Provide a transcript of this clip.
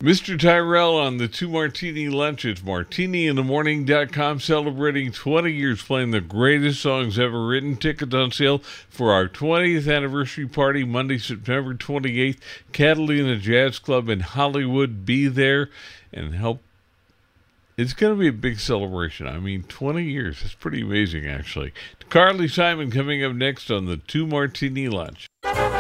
Mr. Tyrell on the Two Martini Lunch. It's martiniinthemorning.com, celebrating 20 years playing the greatest songs ever written. Tickets on sale for our 20th anniversary party, Monday, September 28th. Catalina Jazz Club in Hollywood. Be there and help. It's going to be a big celebration. I mean, 20 years. It's pretty amazing, actually. Carly Simon coming up next on the Two Martini Lunch.